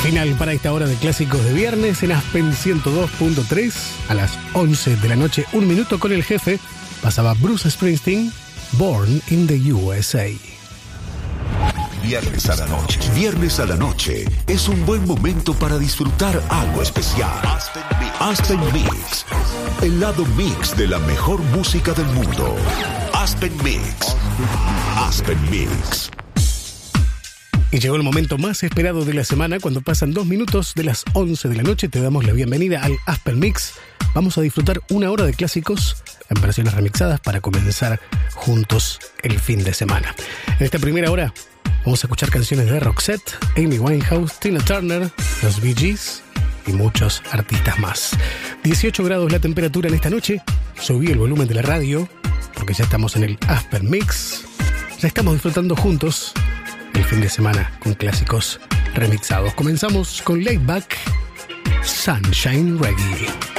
Final para esta hora de clásicos de viernes en Aspen 102.3 a las 11 de la noche, 1 minuto con el jefe. Pasaba Bruce Springsteen, Born in the USA. Viernes a la noche es un buen momento para disfrutar algo especial. Aspen Mix, el lado mix de la mejor música del mundo. Aspen Mix. Y llegó el momento más esperado de la semana. Cuando pasan 2 minutos de las 11 de la noche, te damos la bienvenida al Aspen Mix. Vamos a disfrutar 1 hora de clásicos en versiones remixadas para comenzar juntos el fin de semana. En esta primera hora vamos a escuchar canciones de Roxette, Amy Winehouse, Tina Turner, los Bee Gees y muchos artistas más. 18 grados la temperatura en esta noche. Subí el volumen de la radio porque ya estamos en el Aspen Mix. Ya estamos disfrutando juntos el fin de semana con clásicos remixados. Comenzamos con Laid Back, Sunshine Reggae.